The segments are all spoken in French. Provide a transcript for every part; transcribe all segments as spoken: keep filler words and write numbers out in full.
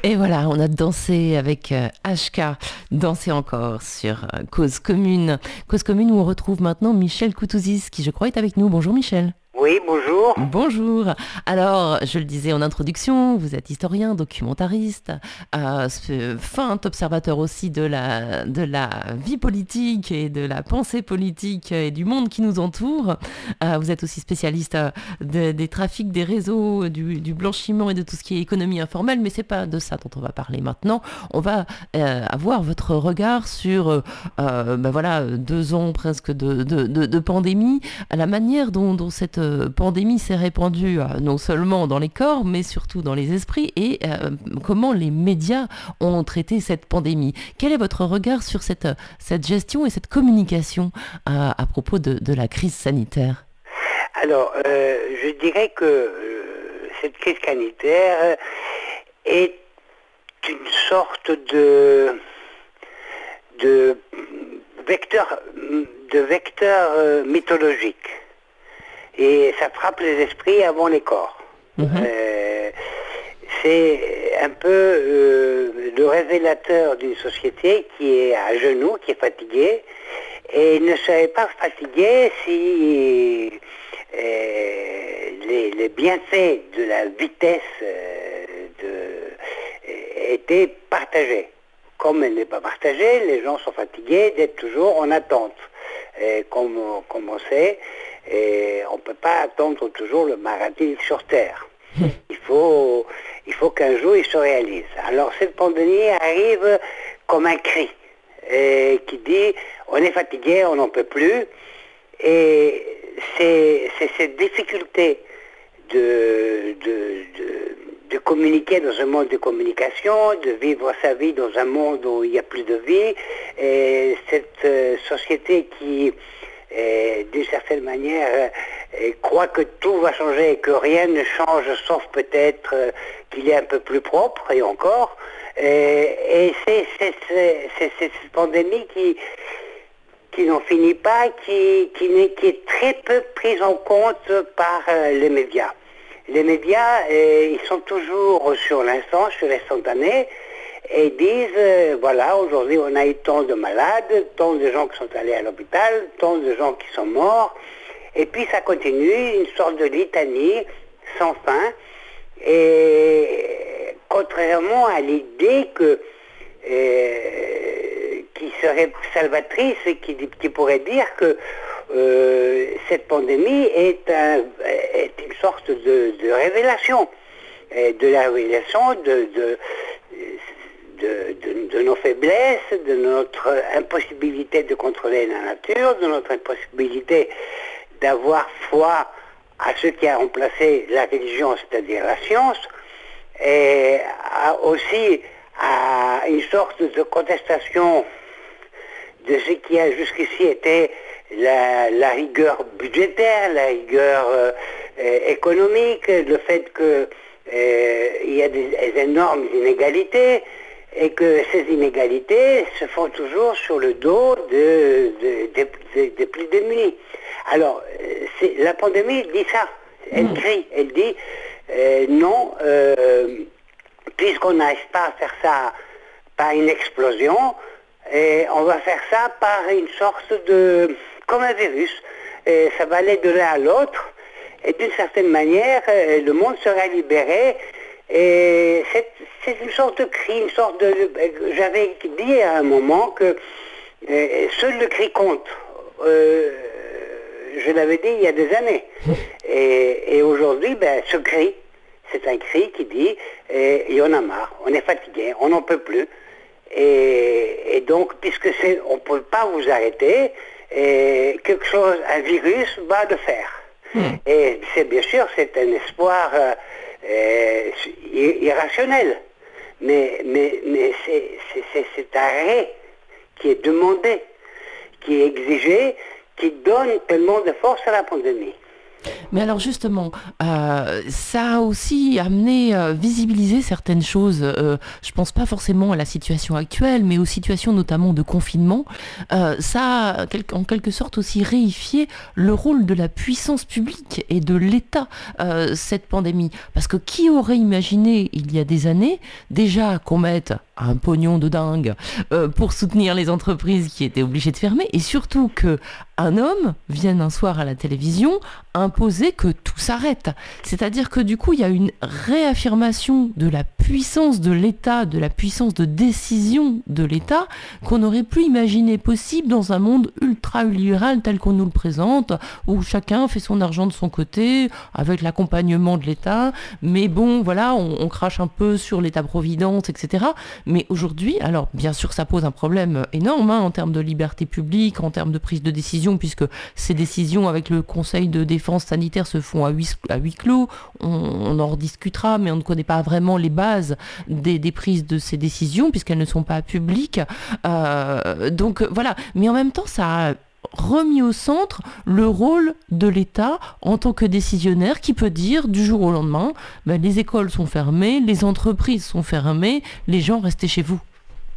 Et voilà, on a dansé avec euh, H K, dansé encore sur euh, Cause Commune. Cause Commune où on retrouve maintenant Michel Koutouzis, qui je crois est avec nous. Bonjour Michel. Oui, bonjour. Bonjour. Alors, je le disais en introduction, vous êtes historien, documentariste, euh, ce- fin observateur aussi de la, de la vie politique et de la pensée politique et du monde qui nous entoure. Euh, vous êtes aussi spécialiste euh, de- des trafics, des réseaux, du, du blanchiment et de tout ce qui est économie informelle, mais c'est pas de ça dont on va parler maintenant. On va euh, avoir votre regard sur, euh, euh, ben voilà, deux ans presque de, de, de, de pandémie, à la manière dont, dont cette euh, pandémie s'est répandue euh, non seulement dans les corps, mais surtout dans les esprits, et euh, comment les médias ont traité cette pandémie. Quel est votre regard sur cette, cette gestion et cette communication à, à propos de, de la crise sanitaire? Alors, euh, je dirais que euh, cette crise sanitaire est une sorte de, de vecteur, de vecteur euh, mythologique. Et ça frappe les esprits avant les corps. Mhm. Euh, c'est un peu euh, le révélateur d'une société qui est à genoux, qui est fatiguée, et ne serait pas fatiguée si euh, les, les bienfaits de la vitesse euh, de, étaient partagés. Comme elle n'est pas partagée, les gens sont fatigués d'être toujours en attente. Et comme, comme on sait, et on ne peut pas attendre toujours le marathon sur Terre. Il faut, il faut qu'un jour il se réalise. Alors cette pandémie arrive comme un cri et qui dit on est fatigué, on n'en peut plus. Et c'est, c'est cette difficulté de, de, de, de communiquer dans un monde de communication, de vivre sa vie dans un monde où il n'y a plus de vie. Et cette euh, société qui et d'une certaine manière, euh, croit que tout va changer et que rien ne change, sauf peut-être euh, qu'il est un peu plus propre, et encore. Et, et c'est, c'est, c'est, c'est, c'est cette pandémie qui, qui n'en finit pas, qui, qui, n'est, qui est très peu prise en compte par euh, les médias. Les médias, euh, ils sont toujours sur l'instant, sur l'instantané, et disent, euh, voilà, aujourd'hui on a eu tant de malades, tant de gens qui sont allés à l'hôpital, tant de gens qui sont morts, et puis ça continue, une sorte de litanie sans fin, et contrairement à l'idée que, euh, qui serait salvatrice, qui, qui pourrait dire que euh, cette pandémie est, un, est une sorte de, de révélation, de la révélation de... de De, de, de nos faiblesses, de notre impossibilité de contrôler la nature, de notre impossibilité d'avoir foi à ce qui a remplacé la religion, c'est-à-dire la science, et à, aussi à une sorte de contestation de ce qui a jusqu'ici été la, la rigueur budgétaire, la rigueur euh, économique, le fait qu'il euh, y a des, des énormes inégalités, et que ces inégalités se font toujours sur le dos des de, de, de, de plus démunis. Alors, c'est, la pandémie dit ça, elle crie, elle dit euh, non, euh, puisqu'on n'arrive pas à faire ça par une explosion, et on va faire ça par une sorte de, comme un virus, et ça va aller de l'un à l'autre, et d'une certaine manière, le monde sera libéré. Et c'est, c'est une sorte de cri, une sorte de... J'avais dit à un moment que euh, seul le cri compte. Euh, je l'avais dit il y a des années. Et, et aujourd'hui, ben, ce cri, c'est un cri qui dit euh, il y en a marre, on est fatigué, on n'en peut plus. Et, et donc, puisque c'est, on ne peut pas vous arrêter, et quelque chose, un virus va le faire. Mmh. Et c'est bien sûr, c'est un espoir... Euh, Euh, irrationnel, mais, mais, mais c'est, c'est, c'est cet arrêt qui est demandé, qui est exigé, qui donne tellement de force à la pandémie. Mais alors justement, euh, ça a aussi amené, euh, visibiliser certaines choses. Euh, je pense pas forcément à la situation actuelle, mais aux situations notamment de confinement. Euh, ça a quel- en quelque sorte aussi réifié le rôle de la puissance publique et de l'État, euh, cette pandémie. Parce que qui aurait imaginé il y a des années déjà qu'on mette un pognon de dingue, euh, pour soutenir les entreprises qui étaient obligées de fermer, et surtout que un homme vienne un soir à la télévision imposer que tout s'arrête. C'est-à-dire que du coup, il y a une réaffirmation de la puissance de l'État, de la puissance de décision de l'État, qu'on n'aurait plus imaginé possible dans un monde ultra-libéral tel qu'on nous le présente, où chacun fait son argent de son côté, avec l'accompagnement de l'État, mais bon, voilà, on, on crache un peu sur l'État-providence, et cetera. Mais aujourd'hui, alors bien sûr, ça pose un problème énorme, hein, en termes de liberté publique, en termes de prise de décision, puisque ces décisions avec le Conseil de défense sanitaire se font à huis, à huis clos. On, on en rediscutera, mais on ne connaît pas vraiment les bases des, des prises de ces décisions, puisqu'elles ne sont pas publiques. Euh, donc voilà. Mais en même temps, ça a remis au centre le rôle de l'État en tant que décisionnaire qui peut dire du jour au lendemain, ben, les écoles sont fermées, les entreprises sont fermées, les gens restez chez vous.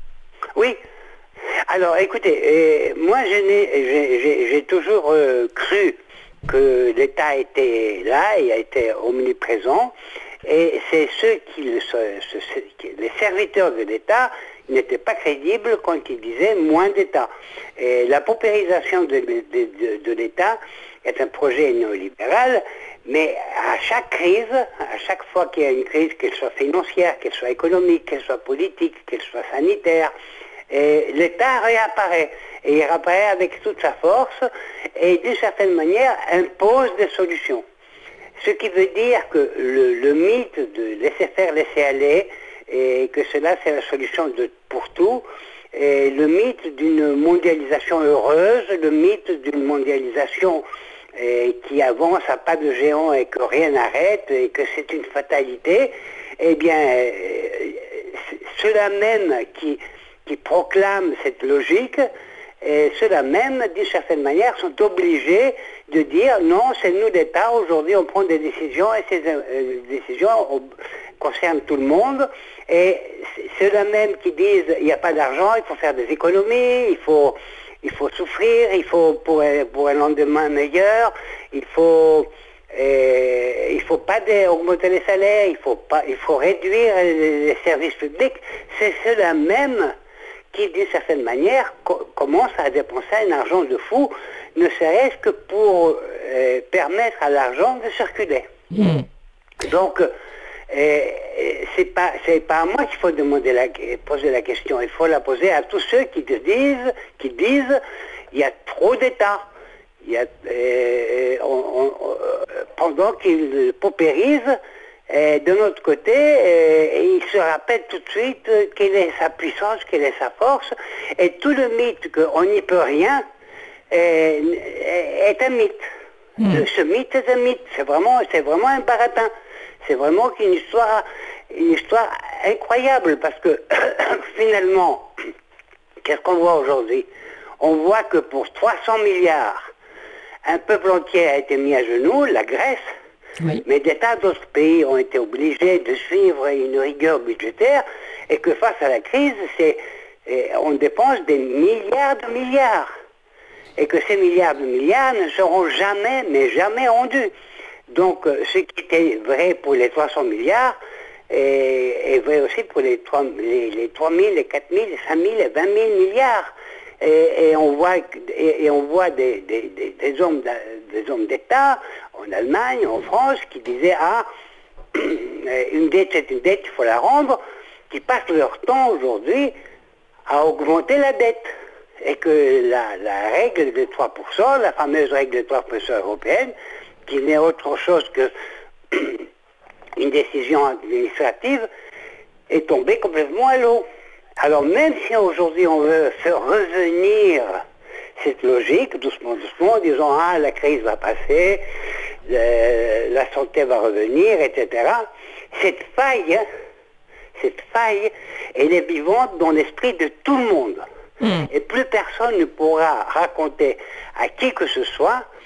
Oui. Alors écoutez, euh, moi je n'ai, j'ai, j'ai, j'ai toujours euh, cru que l'État était là et a été omniprésent, et c'est ceux qui, le, ce, ce, les serviteurs de l'État n'étaient pas crédibles quand ils disaient moins d'État. Et la paupérisation de, de, de, de l'État est un projet néolibéral, mais à chaque crise, à chaque fois qu'il y a une crise, qu'elle soit financière, qu'elle soit économique, qu'elle soit politique, qu'elle soit sanitaire, et l'État réapparaît, et il réapparaît avec toute sa force, et d'une certaine manière impose des solutions. Ce qui veut dire que le, le mythe de laisser faire, laisser aller, et que cela c'est la solution de, pour tout, et le mythe d'une mondialisation heureuse, le mythe d'une mondialisation et, qui avance à pas de géant et que rien n'arrête, et que c'est une fatalité, eh bien, euh, ceux-là même qui qui proclament cette logique, et ceux-là même, d'une certaine manière, sont obligés de dire non, c'est nous l'État, aujourd'hui on prend des décisions, et ces euh, décisions on, concernent tout le monde, et ceux-là même qui disent il n'y a pas d'argent, il faut faire des économies, il faut, il faut souffrir, il faut pour, pour un lendemain meilleur, il faut... Et il ne faut pas augmenter les salaires, il faut, pas, il faut réduire les, les services publics, c'est ceux-là même qui, d'une certaine manière, co- commence à dépenser un argent de fou, ne serait-ce que pour euh, permettre à l'argent de circuler. Mmh. Donc, euh, c'est pas, c'est pas à moi qu'il faut demander la, poser la question, il faut la poser à tous ceux qui te disent, qui disent, il y a trop d'État. Il y a, euh, on, on, pendant qu'ils paupérisent, et de notre côté, et il se rappelle tout de suite quelle est sa puissance, quelle est sa force, et tout le mythe qu'on n'y peut rien est, est un mythe. Mmh. Ce mythe est un mythe, c'est vraiment, c'est vraiment un baratin. C'est vraiment une histoire, une histoire incroyable, parce que finalement, qu'est-ce qu'on voit aujourd'hui? On voit que pour trois cents milliards, un peuple entier a été mis à genoux, la Grèce, oui. Mais des tas d'autres pays ont été obligés de suivre une rigueur budgétaire, et que face à la crise, c'est, on dépense des milliards de milliards. Et que ces milliards de milliards ne seront jamais, mais jamais rendus. Donc, ce qui était vrai pour les trois cents milliards est, est vrai aussi pour les, trois, les, les trois mille, les quatre mille, les cinq mille, les vingt mille milliards. Et, et on voit, et, et on voit des, des, des, des, hommes, des hommes d'État en Allemagne, en France, qui disaient « Ah, une dette c'est une dette, il faut la rendre », qui passent leur temps aujourd'hui à augmenter la dette. Et que la, la règle de trois pour cent, la fameuse règle de trois pour cent européenne, qui n'est autre chose que une décision administrative, est tombée complètement à l'eau. Alors même si aujourd'hui on veut faire revenir cette logique, doucement, doucement, en disant « Ah, la crise va passer, le, la santé va revenir, et cetera » Cette faille, cette faille, elle est vivante dans l'esprit de tout le monde. Mmh. Et plus personne ne pourra raconter à qui que ce soit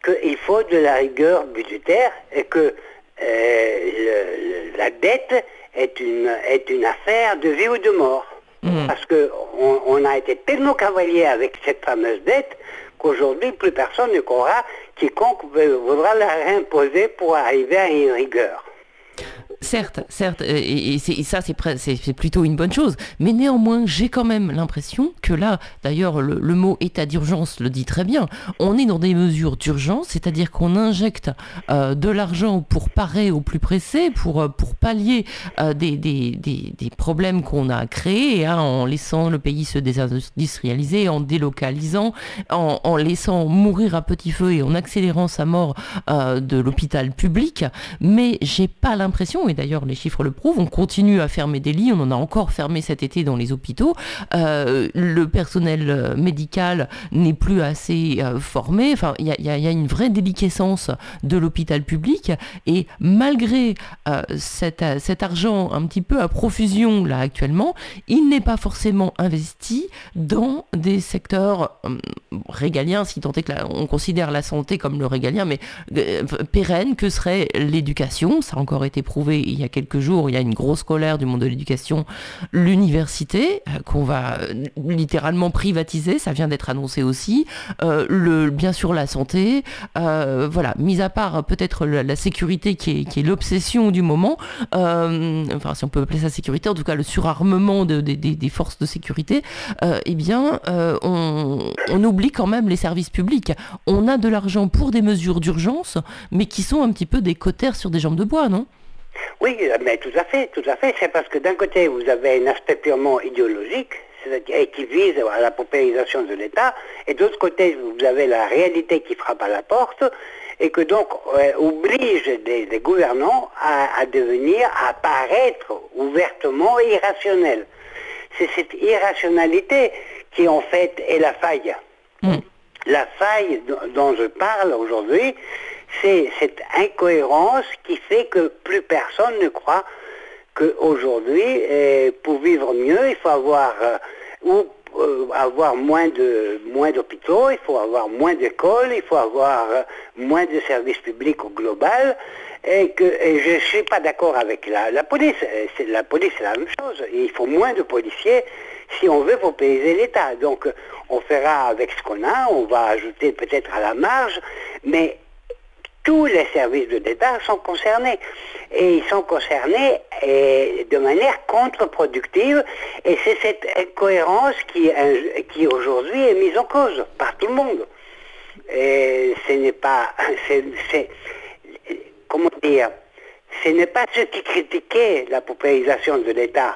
qu'il faut de la rigueur budgétaire et que euh, le, la dette est une, est une affaire de vie ou de mort. Mmh. Parce qu'on on a été tellement cavalier avec cette fameuse dette qu'aujourd'hui, plus personne ne croira, quiconque voudra la réimposer pour arriver à une rigueur. Certes, certes, et, et, c'est, et ça c'est, c'est, c'est plutôt une bonne chose, mais néanmoins j'ai quand même l'impression que là, d'ailleurs le, le mot état d'urgence le dit très bien, on est dans des mesures d'urgence, c'est-à-dire qu'on injecte euh, de l'argent pour parer au plus pressé, pour, pour pallier euh, des, des, des, des problèmes qu'on a créés, hein, en laissant le pays se désindustrialiser, en délocalisant, en, en laissant mourir à petit feu et en accélérant sa mort euh, de l'hôpital public, mais j'ai pas l'impression, et d'ailleurs les chiffres le prouvent, on continue à fermer des lits, on en a encore fermé cet été dans les hôpitaux, euh, le personnel médical n'est plus assez euh, formé, enfin il y, y, y a une vraie déliquescence de l'hôpital public, et malgré euh, cet, cet argent un petit peu à profusion là actuellement, il n'est pas forcément investi dans des secteurs euh, régaliens, si tant est que là, on considère la santé comme le régalien, mais euh, pérenne que serait l'éducation, ça a encore été prouvé il y a quelques jours, il y a une grosse colère du monde de l'éducation, l'université, euh, qu'on va euh, littéralement privatiser, ça vient d'être annoncé aussi, euh, le, bien sûr la santé, euh, voilà, mis à part peut-être la, la sécurité qui est, qui est l'obsession du moment, euh, enfin si on peut appeler ça sécurité, en tout cas le surarmement de, de, de, des forces de sécurité, euh, eh bien euh, on, on oublie quand même les services publics. On a de l'argent pour des mesures d'urgence, mais qui sont un petit peu des cautères sur des jambes de bois, non ? Oui, mais tout à fait, tout à fait. C'est parce que d'un côté, vous avez un aspect purement idéologique, c'est-à-dire qui vise à la paupérisation de l'État, et d'autre côté, vous avez la réalité qui frappe à la porte, et que donc euh, oblige des, des gouvernants à, à devenir, à paraître ouvertement irrationnels. C'est cette irrationalité qui en fait est la faille. Mmh. La faille dont je parle aujourd'hui, c'est cette incohérence qui fait que plus personne ne croit qu'aujourd'hui, eh, pour vivre mieux, il faut avoir, euh, ou, euh, avoir moins, de, moins d'hôpitaux, il faut avoir moins d'écoles, il faut avoir euh, moins de services publics au global, et que et je ne suis pas d'accord avec la, la police. C'est, la police, c'est la même chose. Il faut moins de policiers si on veut paupériser l'État. Donc, on fera avec ce qu'on a, on va ajouter peut-être à la marge, mais tous les services de l'État sont concernés. Et ils sont concernés et de manière contre-productive. Et c'est cette incohérence qui, qui aujourd'hui est mise en cause par tout le monde. Et ce n'est pas... C'est, c'est, comment dire, ce n'est pas ceux qui critiquaient la paupérisation de l'État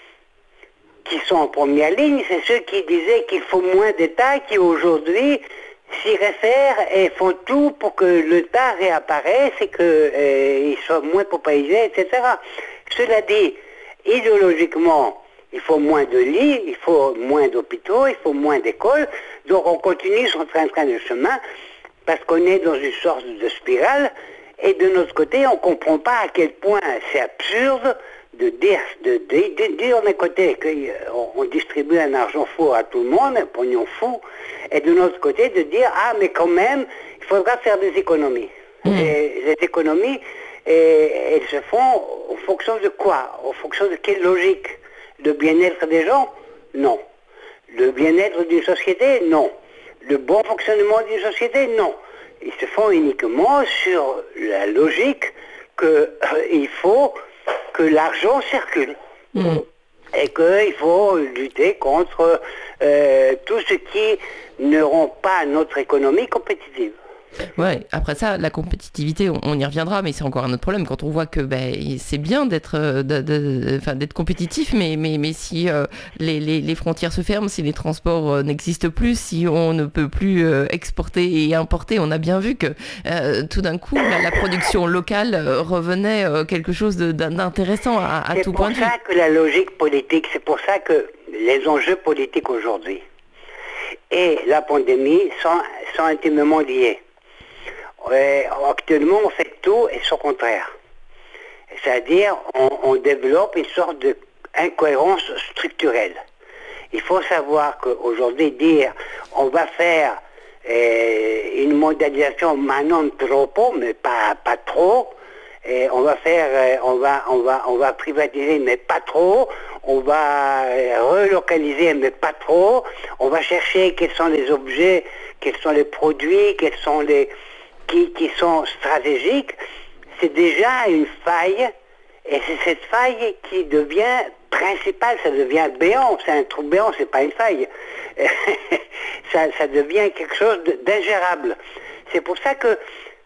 qui sont en première ligne, c'est ceux qui disaient qu'il faut moins d'État, qui aujourd'hui s'y réfèrent et font tout pour que l'État réapparaisse et qu'il euh, soit moins paupérisé, et cetera. Cela dit, idéologiquement, il faut moins de lits, il faut moins d'hôpitaux, il faut moins d'écoles, donc on continue son train-train de chemin parce qu'on est dans une sorte de spirale. Et de notre côté, on ne comprend pas à quel point c'est absurde de dire, de, de, de dire d'un côté qu'on on distribue un argent fou à tout le monde, un pognon fou, et de notre côté de dire, ah mais quand même, il faudra faire des économies. Mmh. Et les économies, et, elles se font en fonction de quoi? En fonction de quelle logique? Le bien-être des gens? Non. Le bien-être d'une société? Non. Le bon fonctionnement d'une société? Non. Ils se font uniquement sur la logique qu'il euh, faut que l'argent circule. Mmh. Et qu'il faut lutter contre euh, tout ce qui ne rend pas notre économie compétitive. Ouais, après ça, la compétitivité, on, on y reviendra, mais c'est encore un autre problème quand on voit que ben, c'est bien d'être, de, de, enfin, d'être compétitif, mais, mais, mais si euh, les, les, les frontières se ferment, si les transports euh, n'existent plus, si on ne peut plus euh, exporter et importer, on a bien vu que euh, tout d'un coup, la, la production locale euh, revenait euh, quelque chose de, d'intéressant à, à tout point de vue. C'est pour ça que la logique politique, c'est pour ça que les enjeux politiques aujourd'hui et la pandémie sont, sont intimement liés. Euh, actuellement, on fait tout et son contraire. C'est-à-dire, on, on développe une sorte d'incohérence structurelle. Il faut savoir qu'aujourd'hui, dire on va faire et une mondialisation ma non troppo, mais pas, pas trop. Et on va faire, on va, on va, on va privatiser, mais pas trop. On va relocaliser, mais pas trop. On va chercher quels sont les objets, quels sont les produits, quels sont les qui, qui sont stratégiques. C'est déjà une faille, et c'est cette faille qui devient principale. Ça devient béant. C'est un trou béant, c'est pas une faille. ça, ça devient quelque chose d'ingérable. C'est pour ça que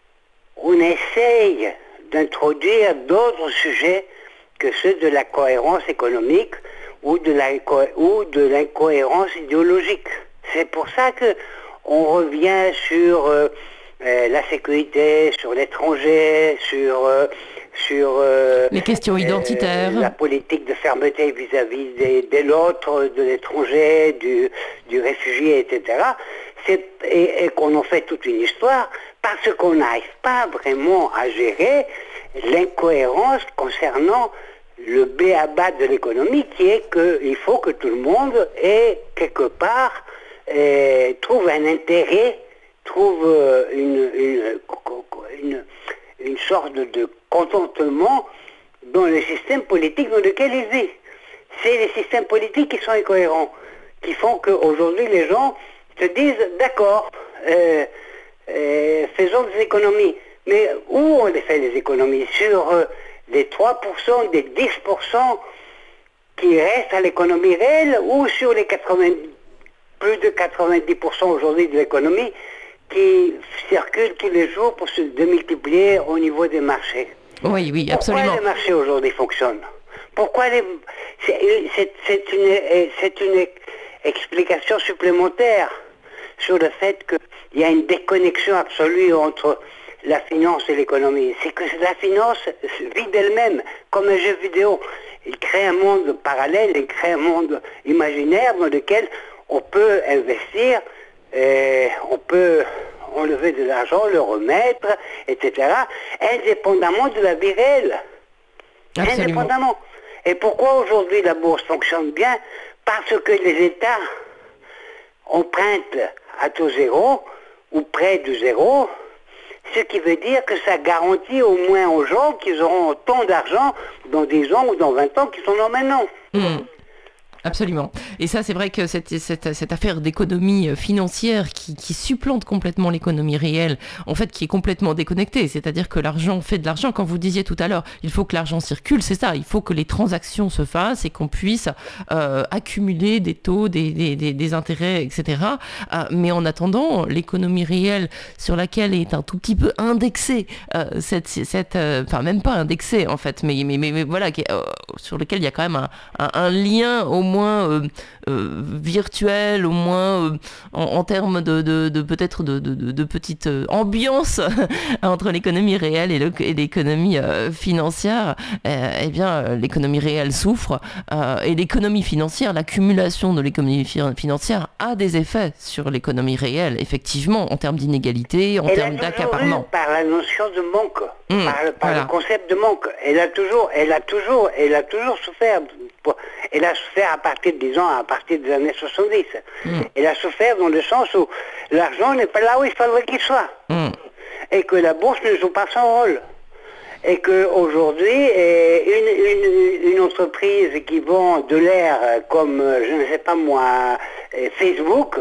on essaye d'introduire d'autres sujets que ceux de la cohérence économique ou de la ou de l'incohérence idéologique. C'est pour ça que on revient sur euh, euh, la sécurité, sur l'étranger, sur euh, sur euh, les questions identitaires, euh, la politique de fermeté vis-à-vis des, de l'autre, de l'étranger, du, du réfugié, et cetera. C'est, et, et qu'on en fait toute une histoire parce qu'on n'arrive pas vraiment à gérer l'incohérence concernant le b a ba de l'économie, qui est qu'il faut que tout le monde ait quelque part eh, trouve un intérêt, trouve une, une, une, une sorte de, de contentement dans le système politique dans lequel il vit. C'est les systèmes politiques qui sont incohérents, qui font qu'aujourd'hui les gens se disent d'accord, euh, euh, faisons des économies. Mais où on les fait les économies? Sur euh, les trois pour cent, des dix pour cent qui restent à l'économie réelle, ou sur les quatre-vingts, plus de quatre-vingt-dix pour cent aujourd'hui de l'économie qui circulent tous les jours pour se démultiplier au niveau des marchés? Oui, oui, absolument. Pourquoi les marchés aujourd'hui fonctionnent? Pourquoi les... C'est, c'est, c'est, une, c'est une explication supplémentaire sur le fait qu'il y a une déconnexion absolue entre la finance et l'économie. C'est que la finance vit d'elle-même, comme un jeu vidéo. Il crée un monde parallèle, il crée un monde imaginaire dans lequel on peut investir, et on peut enlever de l'argent, le remettre, et cetera, indépendamment de la vie réelle. Absolument. Indépendamment. Et pourquoi aujourd'hui la bourse fonctionne bien? Parce que les États empruntent à taux zéro ou près de zéro, ce qui veut dire que ça garantit au moins aux gens qu'ils auront autant d'argent dans dix ans ou dans vingt ans qu'ils en ont maintenant. Mmh. Absolument. Et ça, c'est vrai que cette, cette, cette affaire d'économie financière qui, qui supplante complètement l'économie réelle, en fait, qui est complètement déconnectée. C'est-à-dire que l'argent fait de l'argent. Quand vous disiez tout à l'heure, il faut que l'argent circule, c'est ça. Il faut que les transactions se fassent et qu'on puisse euh, accumuler des taux, des, des, des, des intérêts, et cetera. Euh, mais en attendant, l'économie réelle sur laquelle est un tout petit peu indexée, euh, cette, cette, euh, enfin même pas indexée en fait, mais, mais, mais, mais voilà, qui, euh, sur lequel il y a quand même un, un, un lien au moins euh, euh, virtuel, au moins euh, en, en termes de, de, de peut-être de, de, de, de petite euh, ambiance entre l'économie réelle et, le, et l'économie euh, financière, euh, eh bien euh, l'économie réelle souffre euh, et l'économie financière, l'accumulation de l'économie fi- financière a des effets sur l'économie réelle, effectivement, en termes d'inégalité, en elle termes d'accaparement. Par la notion de manque, mmh, par, par voilà. le concept de manque, elle a toujours, elle a toujours, elle a toujours souffert. Elle a souffert à partir, disons, à partir des années soixante-dix. Mmh. Elle a souffert dans le sens où l'argent n'est pas là où il faudrait qu'il soit. Mmh. Et que la bourse ne joue pas son rôle. Et qu'aujourd'hui, une, une, une entreprise qui vend de l'air comme, je ne sais pas moi, Facebook,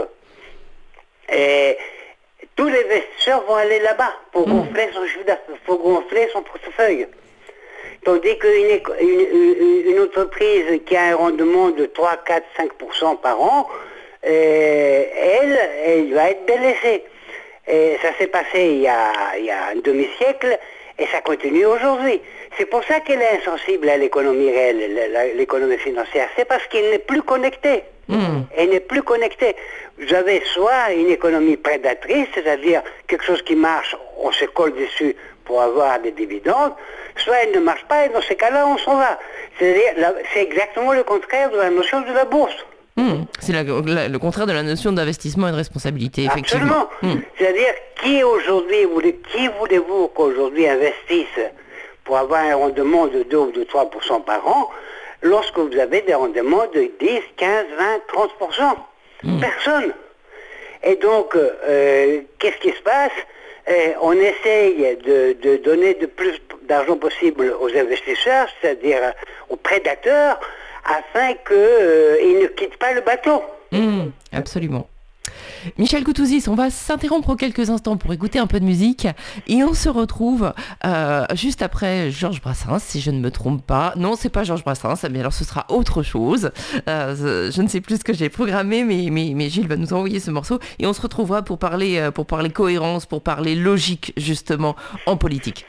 et tous les investisseurs vont aller là-bas pour mmh. gonfler son chiffre d'affaires, pour gonfler son portefeuille. Tandis qu'une une, une entreprise qui a un rendement de trois, quatre, cinq pour cent par an, euh, elle, elle va être délaissée. Et ça s'est passé il y a, il y a un demi-siècle et ça continue aujourd'hui. C'est pour ça qu'elle est insensible à l'économie réelle, l'économie financière. C'est parce qu'elle n'est plus connectée. Mmh. Elle n'est plus connectée. Vous avez soit une économie prédatrice, c'est-à-dire quelque chose qui marche, on se colle dessus pour avoir des dividendes, soit elle ne marche pas et dans ces cas-là, on s'en va. C'est-à-dire, la, c'est exactement le contraire de la notion de la bourse. Mmh. C'est la, la, le contraire de la notion d'investissement et de responsabilité, effectivement. Absolument. Mmh. C'est-à-dire, qui aujourd'hui, qui voulez-vous qu'aujourd'hui investisse pour avoir un rendement de deux ou de trois pour cent par an, lorsque vous avez des rendements de dix, quinze, vingt, trente pour cent? Mmh. Personne. Et donc, euh, qu'est-ce qui se passe? Et on essaye de, de donner de plus d'argent possible aux investisseurs, c'est-à-dire aux prédateurs, afin qu'ils euh, ne quittent pas le bateau. Mmh, absolument. Michel Couttouzis, on va s'interrompre quelques instants pour écouter un peu de musique et on se retrouve euh, juste après Georges Brassens, si je ne me trompe pas. Non, c'est pas Georges Brassens, mais alors ce sera autre chose. Euh, je ne sais plus ce que j'ai programmé, mais, mais, mais Gilles va nous envoyer ce morceau et on se retrouvera pour parler, pour parler cohérence, pour parler logique justement en politique.